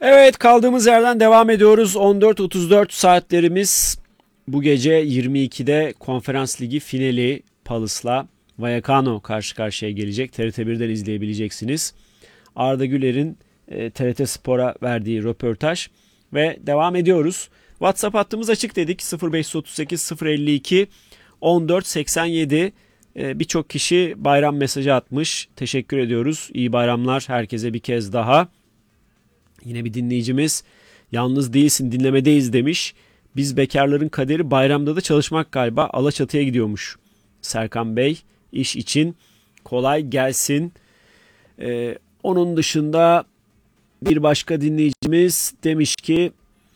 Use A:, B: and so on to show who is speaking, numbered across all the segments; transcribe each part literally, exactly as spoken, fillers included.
A: Evet, kaldığımız yerden devam ediyoruz. on dört otuz dört saatlerimiz. Bu gece yirmi ikide Konferans Ligi finali Palus'la Vallecano karşı karşıya gelecek. T R T birden izleyebileceksiniz. Arda Güler'in e, T R T Spor'a verdiği röportaj ve devam ediyoruz. WhatsApp hattımız açık dedik. sıfır beş otuz sekiz sıfır elli iki on dört seksen yedi. E, Birçok kişi bayram mesajı atmış. Teşekkür ediyoruz. İyi bayramlar herkese bir kez daha. Yine bir dinleyicimiz yalnız değilsin dinlemedeyiz demiş. Biz bekarların kaderi bayramda da çalışmak galiba. Alaçatı'ya gidiyormuş Serkan Bey iş için. Kolay gelsin. Ee, onun dışında bir başka dinleyicimiz demiş ki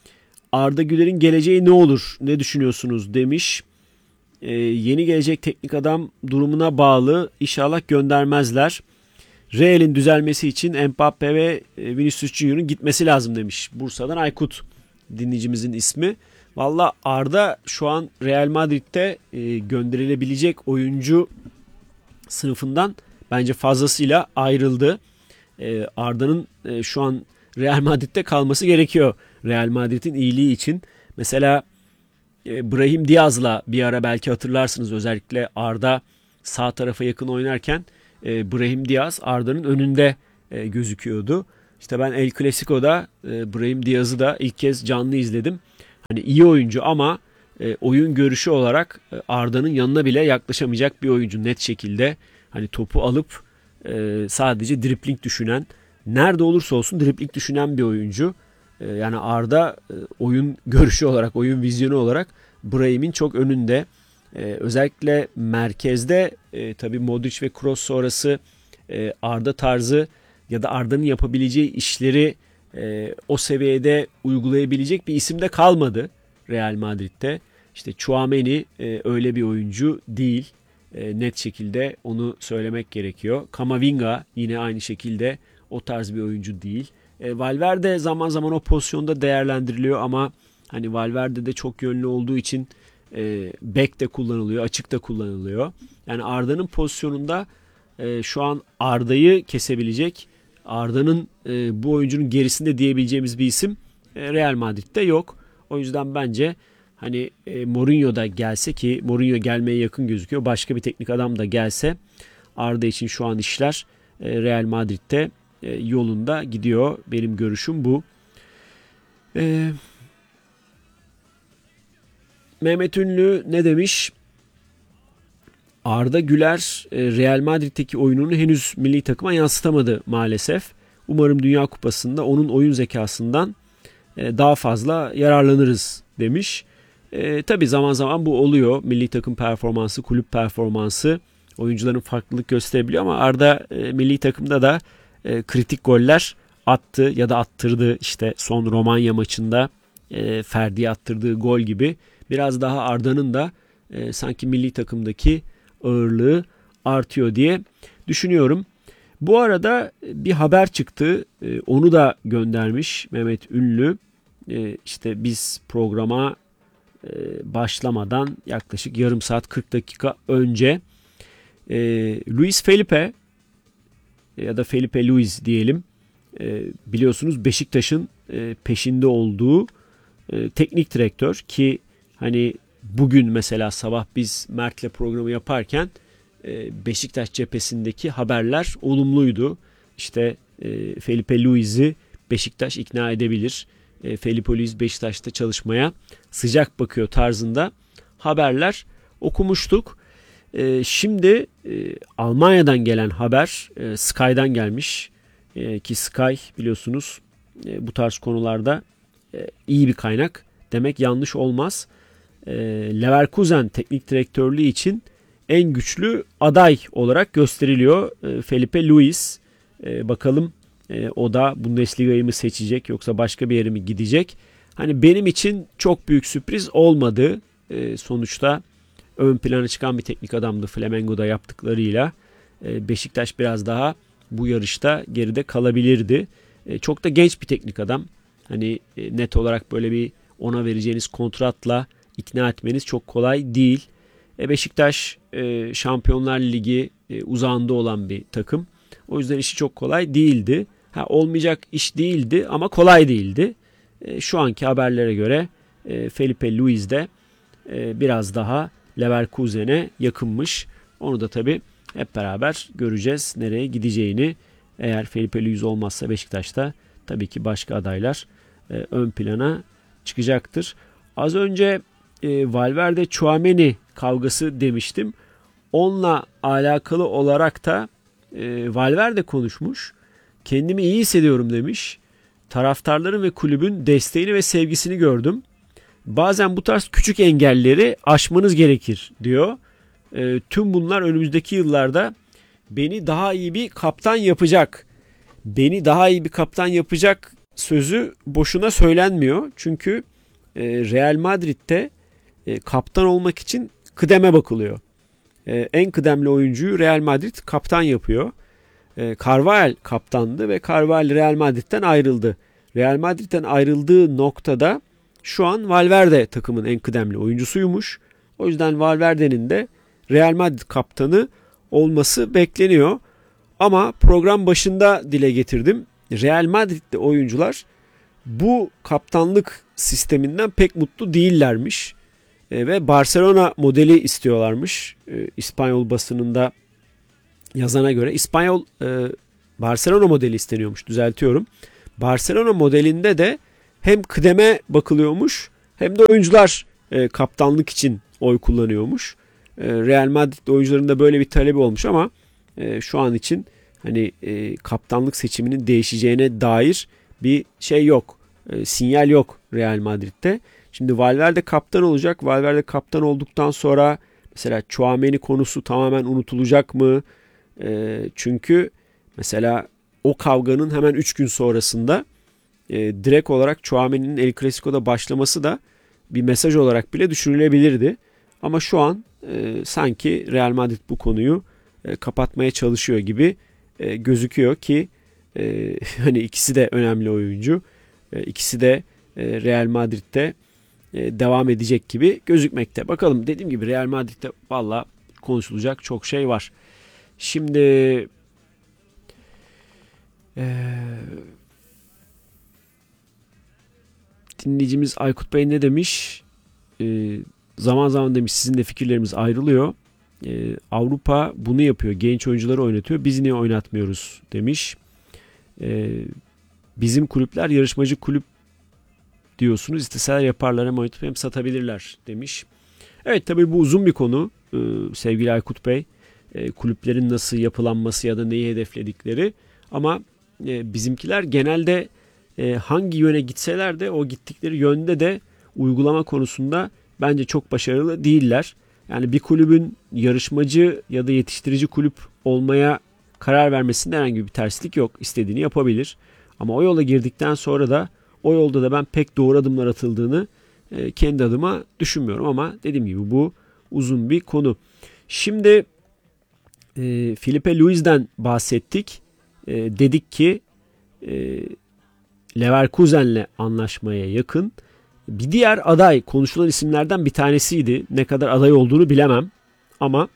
A: Arda Güler'in geleceği ne olur? Ne düşünüyorsunuz demiş. Ee, yeni gelecek teknik adam durumuna bağlı. İnşallah göndermezler. Real'in düzelmesi için Mbappe ve Vinicius Junior'un gitmesi lazım demiş. Bursa'dan Aykut dinleyicimizin ismi. Valla Arda şu an Real Madrid'de e, gönderilebilecek oyuncu sınıfından bence fazlasıyla ayrıldı. E, Arda'nın e, şu an Real Madrid'de kalması gerekiyor. Real Madrid'in iyiliği için. Mesela e, Brahim Diaz'la bir ara belki hatırlarsınız, özellikle Arda sağ tarafa yakın oynarken e, Brahim Diaz Arda'nın önünde e, gözüküyordu. İşte ben El Clasico'da e, Brahim Diaz'ı da ilk kez canlı izledim. Hani iyi oyuncu ama e, oyun görüşü olarak e, Arda'nın yanına bile yaklaşamayacak bir oyuncu net şekilde. Hani topu alıp e, sadece dribling düşünen, nerede olursa olsun dribling düşünen bir oyuncu. E, yani Arda e, oyun görüşü olarak, oyun vizyonu olarak Brahim'in çok önünde. E, özellikle merkezde e, tabii Modric ve Kroos sonrası e, Arda tarzı ya da Arda'nın yapabileceği işleri e, o seviyede uygulayabilecek bir isim de kalmadı Real Madrid'de. İşte Tchouaméni e, öyle bir oyuncu değil. E, net şekilde onu söylemek gerekiyor. Camavinga yine aynı şekilde o tarz bir oyuncu değil. E, Valverde zaman zaman o pozisyonda değerlendiriliyor ama hani Valverde de çok yönlü olduğu için e, back de kullanılıyor, açık da kullanılıyor. Yani Arda'nın pozisyonunda e, şu an Arda'yı kesebilecek, Arda'nın e, bu oyuncunun gerisinde diyebileceğimiz bir isim e, Real Madrid'de yok. O yüzden bence hani e, Mourinho da gelse, ki Mourinho gelmeye yakın gözüküyor, başka bir teknik adam da gelse Arda için şu an işler e, Real Madrid'de e, yolunda gidiyor. Benim görüşüm bu. E, Mehmet Ünlü ne demiş? Arda Güler Real Madrid'deki oyununu henüz milli takıma yansıtamadı maalesef. Umarım Dünya Kupası'nda onun oyun zekasından daha fazla yararlanırız demiş. E, tabii zaman zaman bu oluyor. Milli takım performansı, kulüp performansı oyuncuların farklılık gösterebiliyor ama Arda e, milli takımda da e, kritik goller attı ya da attırdı. İşte son Romanya maçında e, Ferdi'ye attırdığı gol gibi biraz daha Arda'nın da e, sanki milli takımdaki ağırlığı artıyor diye düşünüyorum. Bu arada bir haber çıktı. E, onu da göndermiş Mehmet Ünlü. E, işte biz programa e, başlamadan yaklaşık yarım saat kırk dakika önce e, Luis Felipe ya da Felipe Luis diyelim, e, biliyorsunuz Beşiktaş'ın e, peşinde olduğu e, teknik direktör, ki hani bugün mesela sabah biz Mert'le programı yaparken e, Beşiktaş cephesindeki haberler olumluydu. İşte e, Felipe Luis'i Beşiktaş ikna edebilir. E, Felipe Luis Beşiktaş'ta çalışmaya sıcak bakıyor tarzında haberler okumuştuk. E, şimdi e, Almanya'dan gelen haber e, Sky'dan gelmiş. E, ki Sky biliyorsunuz e, bu tarz konularda e, iyi bir kaynak demek yanlış olmaz. E, Leverkusen teknik direktörlüğü için en güçlü aday olarak gösteriliyor e, Felipe Luis. E, bakalım e, o da Bundesliga'yı mı seçecek yoksa başka bir yere mi gidecek? Hani benim için çok büyük sürpriz olmadı. E, sonuçta ön plana çıkan bir teknik adamdı Flamengo'da yaptıklarıyla. E, Beşiktaş biraz daha bu yarışta geride kalabilirdi. E, çok da genç bir teknik adam. Hani e, net olarak böyle bir ona vereceğiniz kontratla ikna etmeniz çok kolay değil. E, Beşiktaş e, Şampiyonlar Ligi e, uzağında olan bir takım. O yüzden işi çok kolay değildi. Ha, olmayacak iş değildi ama kolay değildi. E, şu anki haberlere göre e, Felipe Luis de e, biraz daha Leverkusen'e yakınmış. Onu da tabii hep beraber göreceğiz nereye gideceğini. Eğer Felipe Luis olmazsa Beşiktaş'ta tabii ki başka adaylar e, ön plana çıkacaktır. Az önce e, Valverde Tchouaméni kavgası demiştim. Onunla alakalı olarak da e, Valverde konuşmuş. Kendimi iyi hissediyorum demiş. Taraftarların ve kulübün desteğini ve sevgisini gördüm. Bazen bu tarz küçük engelleri aşmanız gerekir diyor. E, tüm bunlar önümüzdeki yıllarda beni daha iyi bir kaptan yapacak. Beni daha iyi bir kaptan yapacak sözü boşuna söylenmiyor. Çünkü e, Real Madrid'de e, kaptan olmak için kıdeme bakılıyor. E, en kıdemli oyuncuyu Real Madrid kaptan yapıyor. E, Carvajal kaptandı ve Carvajal Real Madrid'den ayrıldı. Real Madrid'den ayrıldığı noktada şu an Valverde takımın en kıdemli oyuncusuymuş. O yüzden Valverde'nin de Real Madrid kaptanı olması bekleniyor. Ama program başında dile getirdim. Real Madrid'de oyuncular bu kaptanlık sisteminden pek mutlu değillermiş. E, ve Barcelona modeli istiyorlarmış. E, İspanyol basınında yazana göre. İspanyol e, Barcelona modeli isteniyormuş. Düzeltiyorum. Barcelona modelinde de hem kıdeme bakılıyormuş hem de oyuncular e, kaptanlık için oy kullanıyormuş. E, Real Madrid oyuncuların da böyle bir talebi olmuş ama e, şu an için hani e, kaptanlık seçiminin değişeceğine dair bir şey yok. E, sinyal yok Real Madrid'de. Şimdi Valverde kaptan olacak. Valverde kaptan olduktan sonra mesela Tchouaméni konusu tamamen unutulacak mı? E, çünkü mesela o kavganın hemen üç gün sonrasında e, direkt olarak Tchouaméni'nin El Clasico'da başlaması da bir mesaj olarak bile düşürülebilirdi. Ama şu an e, sanki Real Madrid bu konuyu e, kapatmaya çalışıyor gibi e, gözüküyor ki e, hani ikisi de önemli oyuncu. E, ikisi de e, Real Madrid'de e, devam edecek gibi gözükmekte. Bakalım, dediğim gibi Real Madrid'de valla konuşulacak çok şey var. Şimdi e, dinleyicimiz Aykut Bey ne demiş? E, zaman zaman demiş sizin de fikirlerimiz ayrılıyor. Ee, Avrupa bunu yapıyor. Genç oyuncuları oynatıyor. Biz niye oynatmıyoruz demiş. Ee, bizim kulüpler yarışmacı kulüp diyorsunuz. İsteseler yaparlar, hem oynatıp hem satabilirler demiş. Evet, tabii bu uzun bir konu ee, sevgili Aykut Bey. Ee, kulüplerin nasıl yapılanması ya da neyi hedefledikleri. Ama e, bizimkiler genelde e, hangi yöne gitseler de o gittikleri yönde de uygulama konusunda bence çok başarılı değiller. Yani bir kulübün yarışmacı ya da yetiştirici kulüp olmaya karar vermesinde herhangi bir terslik yok. İstediğini yapabilir. Ama o yola girdikten sonra da o yolda da ben pek doğru adımlar atıldığını e, kendi adıma düşünmüyorum. Ama dediğim gibi bu uzun bir konu. Şimdi e, Felipe Luis'den bahsettik. E, dedik ki e, Leverkusen'le anlaşmaya yakın. Bir diğer aday konuşulan isimlerden bir tanesiydi. Ne kadar aday olduğunu bilemem ama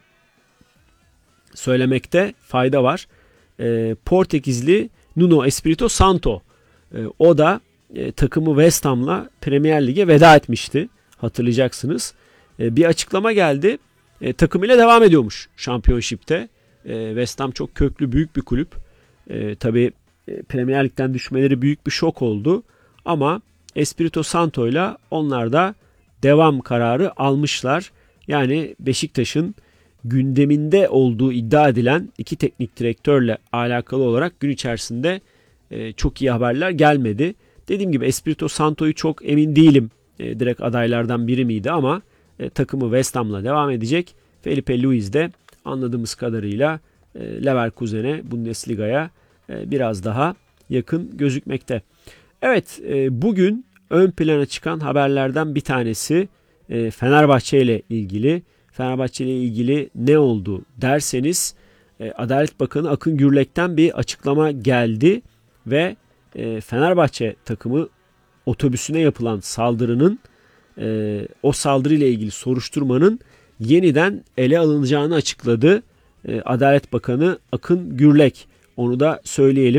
A: söylemekte fayda var. E, Portekizli Nuno Espirito Santo. E, o da e, takımı West Ham'la Premier Lig'e veda etmişti. Hatırlayacaksınız. E, bir açıklama geldi. E, takımıyla devam ediyormuş Championship'te. E, West Ham çok köklü, büyük bir kulüp. E, tabii e, Premier Lig'den düşmeleri büyük bir şok oldu. Ama Espirito Santo'yla onlar da devam kararı almışlar. Yani Beşiktaş'ın gündeminde olduğu iddia edilen iki teknik direktörle alakalı olarak gün içerisinde e, çok iyi haberler gelmedi. Dediğim gibi Espirito Santo'yu çok emin değilim. E, direkt adaylardan biri miydi ama e, takımı West Ham'la devam edecek. Felipe Luis de anladığımız kadarıyla e, Leverkusen'e, Bundesliga'ya e, biraz daha yakın gözükmekte. Evet, e, bugün ön plana çıkan haberlerden bir tanesi e, Fenerbahçe ile ilgili. Fenerbahçe ile ilgili ne oldu derseniz e, Adalet Bakanı Akın Gürlek'ten bir açıklama geldi ve e, Fenerbahçe takımı otobüsüne yapılan saldırının e, o saldırı ile ilgili soruşturmanın yeniden ele alınacağını açıkladı. E, Adalet Bakanı Akın Gürlek, onu da söyleyelim.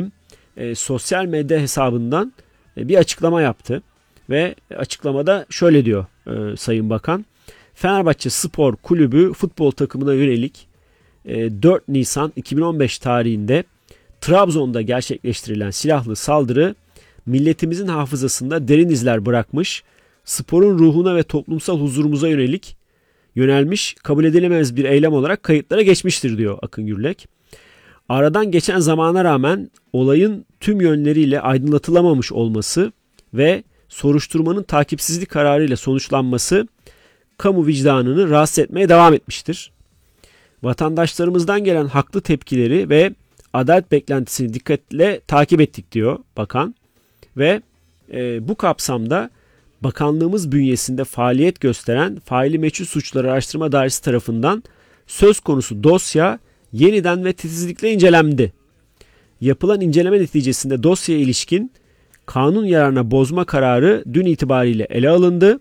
A: e, sosyal medya hesabından e, bir açıklama yaptı. Ve açıklamada şöyle diyor e, Sayın Bakan. Fenerbahçe Spor Kulübü futbol takımına yönelik e, dört Nisan iki bin on beş tarihinde Trabzon'da gerçekleştirilen silahlı saldırı milletimizin hafızasında derin izler bırakmış, sporun ruhuna ve toplumsal huzurumuza yönelik yönelmiş, kabul edilemez bir eylem olarak kayıtlara geçmiştir diyor Akın Gürlek. Aradan geçen zamana rağmen olayın tüm yönleriyle aydınlatılamamış olması ve soruşturmanın takipsizlik kararıyla sonuçlanması kamu vicdanını rahatsız etmeye devam etmiştir. Vatandaşlarımızdan gelen haklı tepkileri ve adalet beklentisini dikkatle takip ettik diyor bakan ve e, bu kapsamda bakanlığımız bünyesinde faaliyet gösteren Faili Meçhul Suçları Araştırma Dairesi tarafından söz konusu dosya yeniden ve titizlikle incelendi. Yapılan inceleme neticesinde dosyaya ilişkin kanun yararına bozma kararı dün itibariyle ele alındı.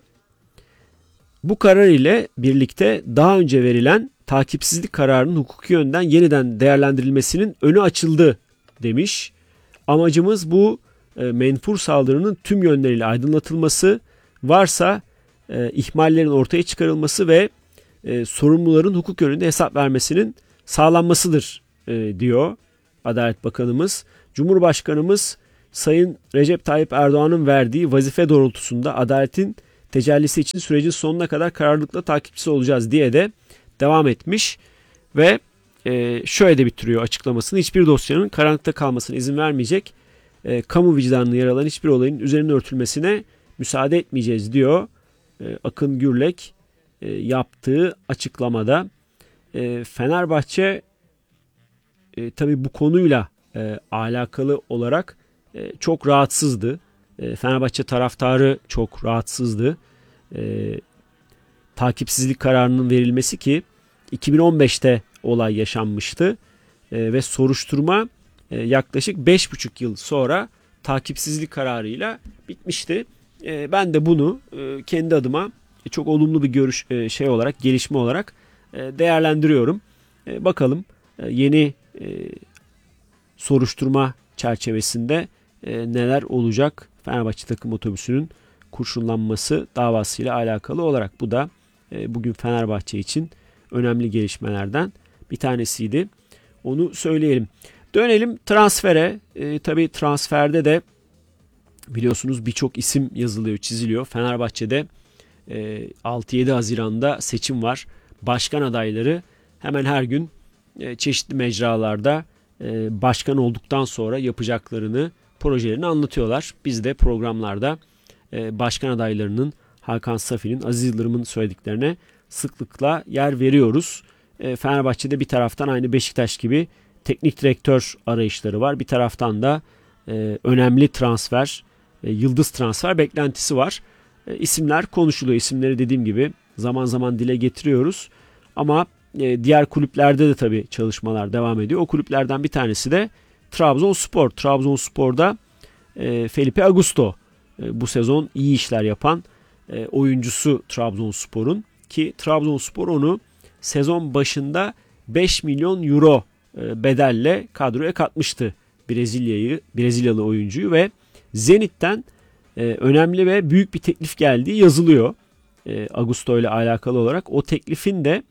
A: Bu karar ile birlikte daha önce verilen takipsizlik kararının hukuki yönden yeniden değerlendirilmesinin önü açıldı demiş. Amacımız bu e, menfur saldırının tüm yönleriyle aydınlatılması, varsa e, ihmallerin ortaya çıkarılması ve e, sorumluların hukuk yönünde hesap vermesinin sağlanmasıdır e, diyor Adalet Bakanımız. Cumhurbaşkanımız Sayın Recep Tayyip Erdoğan'ın verdiği vazife doğrultusunda adaletin tecellisi için sürecin sonuna kadar kararlılıkla takipçisi olacağız diye de devam etmiş ve e, şöyle de bitiriyor açıklamasını. Hiçbir dosyanın karanlıkta kalmasına izin vermeyecek, e, kamu vicdanını yer alan hiçbir olayın üzerine örtülmesine müsaade etmeyeceğiz diyor e, Akın Gürlek e, yaptığı açıklamada. E, Fenerbahçe e, tabii bu konuyla e, alakalı olarak e, çok rahatsızdı. E, Fenerbahçe taraftarı çok rahatsızdı. E, takipsizlik kararının verilmesi ki iki bin on beşte olay yaşanmıştı e, ve soruşturma e, yaklaşık beş buçuk yıl sonra takipsizlik kararıyla bitmişti. E, ben de bunu e, kendi adıma çok olumlu bir görüş e, şey olarak, gelişme olarak e, değerlendiriyorum. E, bakalım e, yeni e, soruşturma çerçevesinde e, neler olacak Fenerbahçe takım otobüsünün kurşunlanması davasıyla alakalı olarak. Bu da e, bugün Fenerbahçe için önemli gelişmelerden bir tanesiydi. Onu söyleyelim. Dönelim transfere. E, tabii transferde de biliyorsunuz birçok isim yazılıyor, çiziliyor. Fenerbahçe'de e, altı yedi Haziran'da seçim var. Başkan adayları hemen her gün e, çeşitli mecralarda e, başkan olduktan sonra yapacaklarını, projelerini anlatıyorlar. Biz de programlarda e, başkan adaylarının, Hakan Safi'nin, Aziz Yıldırım'ın söylediklerine sıklıkla yer veriyoruz. E, Fenerbahçe'de bir taraftan aynı Beşiktaş gibi teknik direktör arayışları var. Bir taraftan da e, önemli transfer, e, yıldız transfer beklentisi var. E, isimler konuşuluyor. İsimleri dediğim gibi zaman zaman dile getiriyoruz. Ama e, diğer kulüplerde de tabii çalışmalar devam ediyor. O kulüplerden bir tanesi de Trabzonspor. Trabzonspor'da e, Felipe Augusto e, bu sezon iyi işler yapan e, oyuncusu Trabzonspor'un, ki Trabzonspor onu sezon başında beş milyon euro e, bedelle kadroya katmıştı Brezilya'yı, Brezilyalı oyuncuyu ve Zenit'ten e, önemli ve büyük bir teklif geldiği yazılıyor. E, Augusto ile alakalı olarak o teklifin de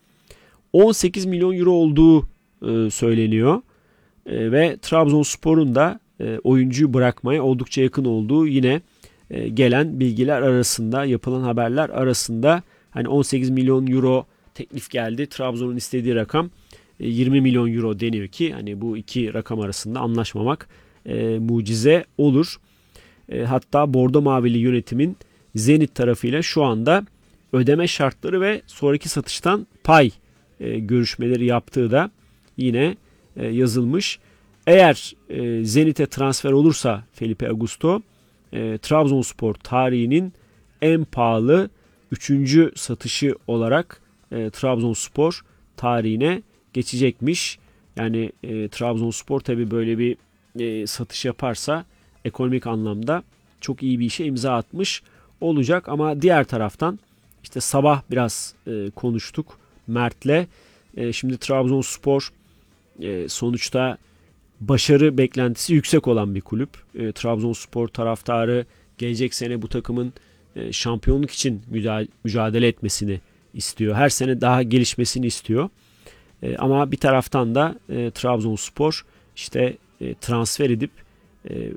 A: on sekiz milyon euro olduğu e, söyleniyor. E, ve Trabzonspor'un da e, oyuncuyu bırakmaya oldukça yakın olduğu yine e, gelen bilgiler arasında, yapılan haberler arasında. Hani on sekiz milyon euro teklif geldi. Trabzon'un istediği rakam e, yirmi milyon euro deniyor ki hani bu iki rakam arasında anlaşmamak e, mucize olur. E, hatta Bordo Mavili yönetimin Zenit tarafıyla şu anda ödeme şartları ve sonraki satıştan pay e, görüşmeleri yaptığı da yine e, yazılmış. Eğer e, Zenit'e transfer olursa Felipe Augusto, e, Trabzonspor tarihinin en pahalı üçüncü satışı olarak e, Trabzonspor tarihine geçecekmiş. Yani e, Trabzonspor tabii böyle bir e, satış yaparsa ekonomik anlamda çok iyi bir işe imza atmış olacak. Ama diğer taraftan işte sabah biraz e, konuştuk Mert'le. E, şimdi Trabzonspor e, sonuçta başarı beklentisi yüksek olan bir kulüp. E, Trabzonspor taraftarı gelecek sene bu takımın e, şampiyonluk için müda- mücadele etmesini istiyor. Her sene daha gelişmesini istiyor. E, ama bir taraftan da e, Trabzonspor işte e, transfer edip e,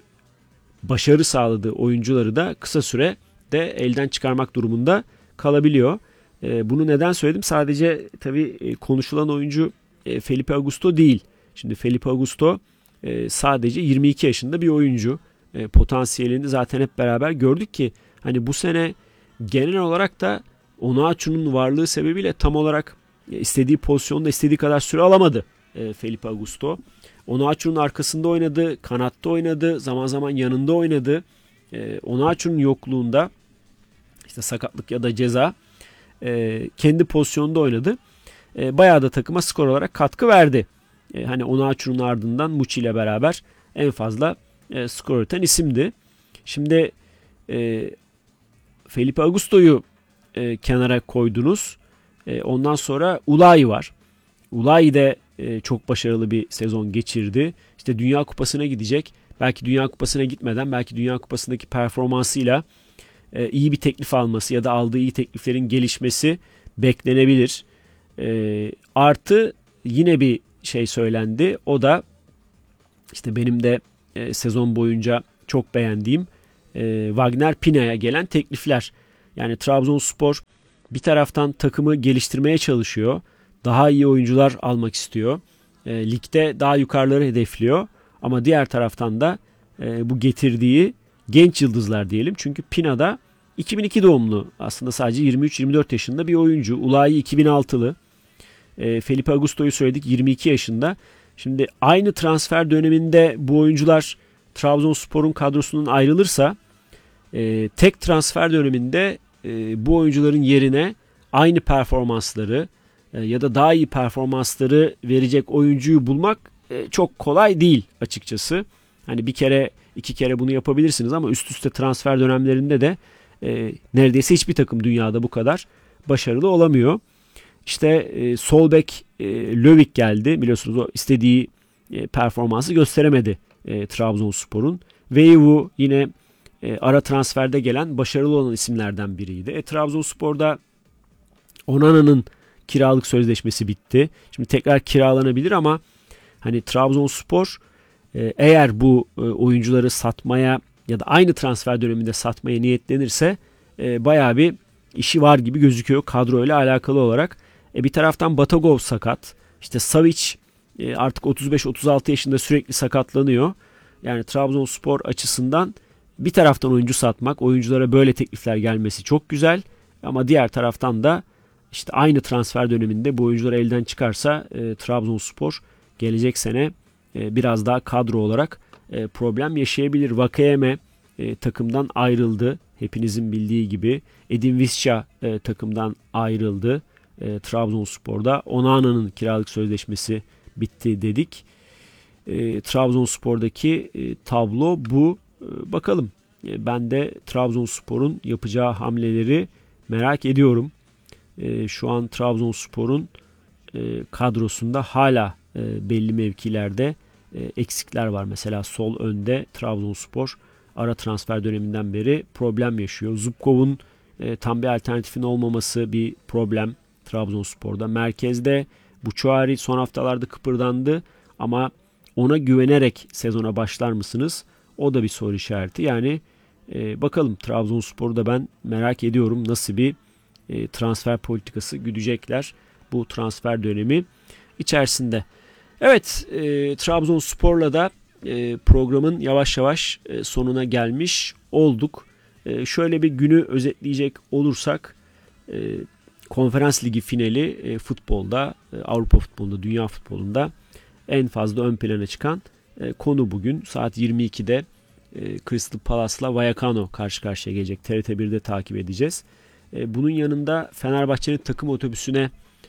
A: başarı sağladığı oyuncuları da kısa sürede elden çıkarmak durumunda kalabiliyor. E, bunu neden söyledim? Sadece tabii e, konuşulan oyuncu e, Felipe Augusto değil. Şimdi Felipe Augusto e, sadece yirmi iki yaşında bir oyuncu. E, potansiyelini zaten hep beraber gördük ki hani bu sene genel olarak da Onuachu'nun varlığı sebebiyle tam olarak istediği pozisyonda istediği kadar süre alamadı e, Felipe Augusto. Onuachu'nun arkasında oynadı, kanatta oynadı, zaman zaman yanında oynadı. E, Onuachu'nun yokluğunda işte sakatlık ya da ceza e, kendi pozisyonunda oynadı. E, bayağı da takıma skor olarak katkı verdi. E, hani Onuachu'nun ardından Muçi ile beraber en fazla e, skor üreten isimdi. Şimdi e, Felipe Augusto'yu e, kenara koydunuz. E, ondan sonra Ulayi var. Ulayi de e, çok başarılı bir sezon geçirdi. İşte Dünya Kupası'na gidecek. Belki Dünya Kupası'na gitmeden belki Dünya Kupası'ndaki performansıyla e, iyi bir teklif alması ya da aldığı iyi tekliflerin gelişmesi beklenebilir. E, artı yine bir şey söylendi. O da işte benim de e, sezon boyunca çok beğendiğim e, Wagner Pina'ya gelen teklifler. Yani Trabzonspor bir taraftan takımı geliştirmeye çalışıyor. Daha iyi oyuncular almak istiyor. E, ligde daha yukarıları hedefliyor. Ama diğer taraftan da e, bu getirdiği genç yıldızlar diyelim. Çünkü Pina da iki bin iki doğumlu. Aslında sadece yirmi üç yirmi dört yaşında bir oyuncu. Ulayi iki bin altılı. E, Felipe Augusto'yu söyledik yirmi iki yaşında. Şimdi aynı transfer döneminde bu oyuncular Trabzonspor'un kadrosundan ayrılırsa e, tek transfer döneminde e, bu oyuncuların yerine aynı performansları e, ya da daha iyi performansları verecek oyuncuyu bulmak e, çok kolay değil açıkçası. Hani bir kere iki kere bunu yapabilirsiniz ama üst üste transfer dönemlerinde de e, neredeyse hiçbir takım dünyada bu kadar başarılı olamıyor. İşte e, sol bek e, Löwik geldi. Biliyorsunuz o istediği e, performansı gösteremedi e, Trabzonspor'un. Veivu yine e, ara transferde gelen başarılı olan isimlerden biriydi. E, Trabzonspor'da Onana'nın kiralık sözleşmesi bitti. Şimdi tekrar kiralanabilir ama hani Trabzonspor e, eğer bu e, oyuncuları satmaya ya da aynı transfer döneminde satmaya niyetlenirse e, bayağı bir işi var gibi gözüküyor kadro ile alakalı olarak. E, bir taraftan Batagov sakat. İşte Savic e, artık otuz beş otuz altı yaşında sürekli sakatlanıyor. Yani Trabzonspor açısından bir taraftan oyuncu satmak, oyunculara böyle teklifler gelmesi çok güzel. Ama diğer taraftan da işte aynı transfer döneminde bu oyuncuları elden çıkarsa e, Trabzonspor gelecek sene e, biraz daha kadro olarak e, problem yaşayabilir. Vakayeme e, takımdan ayrıldı. Hepinizin bildiği gibi. Edin Visca e, takımdan ayrıldı. E, Trabzonspor'da. Onana'nın kiralık sözleşmesi bitti dedik. E, Trabzonspor'daki e, tablo bu. E, bakalım. E, ben de Trabzonspor'un yapacağı hamleleri merak ediyorum. E, şu an Trabzonspor'un e, kadrosunda hala e, belli mevkilerde e, eksikler var. Mesela sol önde Trabzonspor ara transfer döneminden beri problem yaşıyor. Zubkov'un e, tam bir alternatifin olmaması bir problem Trabzonspor'da. Merkezde Buçuari son haftalarda kıpırdandı ama ona güvenerek sezona başlar mısınız? O da bir soru işareti. Yani e, bakalım Trabzonspor'u da ben merak ediyorum nasıl bir e, transfer politikası güdecekler bu transfer dönemi içerisinde. Evet, e, Trabzonspor'la da e, programın yavaş yavaş e, sonuna gelmiş olduk. E, şöyle bir günü özetleyecek olursak e, Konferans Ligi finali e, futbolda, e, Avrupa futbolunda, dünya futbolunda en fazla ön plana çıkan e, konu bugün. Saat yirmi ikide e, Crystal Palace'la Vallecano karşı karşıya gelecek. T R T birde takip edeceğiz. E, bunun yanında Fenerbahçe'nin takım otobüsüne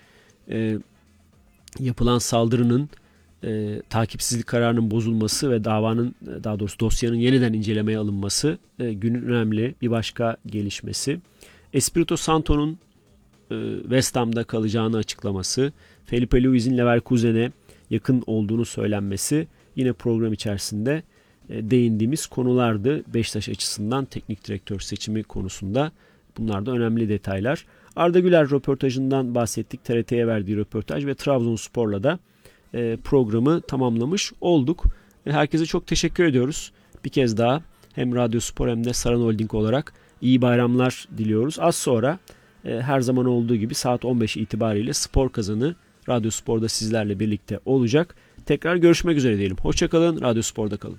A: e, yapılan saldırının e, takipsizlik kararının bozulması ve davanın, daha doğrusu dosyanın yeniden incelemeye alınması e, günün önemli bir başka gelişmesi. Espirito Santo'nun e, West Ham'da kalacağını açıklaması, Felipe Luiz'in Leverkusen'e yakın olduğunu söylenmesi yine program içerisinde e, değindiğimiz konulardı. Beşiktaş açısından teknik direktör seçimi konusunda bunlar da önemli detaylar. Arda Güler röportajından bahsettik. T R T'ye verdiği röportaj ve Trabzonspor'la da e, programı tamamlamış olduk. E, herkese çok teşekkür ediyoruz. Bir kez daha hem Radyo Spor hem de Saran Holding olarak iyi bayramlar diliyoruz. Az sonra e, her zaman olduğu gibi saat on beş itibariyle Spor Kazanı Radyo Spor'da sizlerle birlikte olacak. Tekrar görüşmek üzere diyelim. Hoşçakalın, Radyo Spor'da kalın.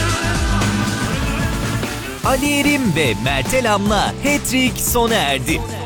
B: Ali Erim ve Mert Elam'la Hat-Trick sona erdi.